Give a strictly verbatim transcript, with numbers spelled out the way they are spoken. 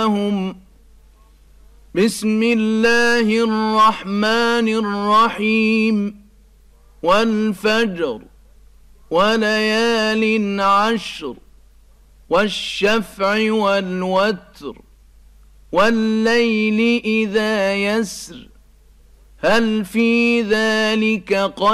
بسم الله الرحمن الرحيم والفجر وليال عشر والشفع والوتر والليل إذا يسر هل في ذلك قدر